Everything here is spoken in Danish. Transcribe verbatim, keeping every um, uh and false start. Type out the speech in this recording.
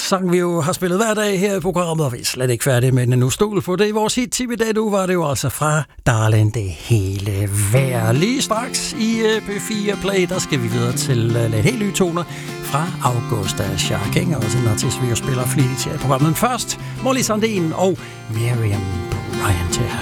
sang vi jo har spillet hver dag her i programmet, og vi er slet ikke færdige med den nu. Stol på det. I vores hit-tip i dag, nu var det jo altså fra Darling, det hele værd. Lige straks i P fire Play, der skal vi videre til lidt helt nye toner fra Augusta Sharking, også en artist, vi jo spiller flittigt her i programmet. Men først, Molly Sandén og Miriam Bryant her.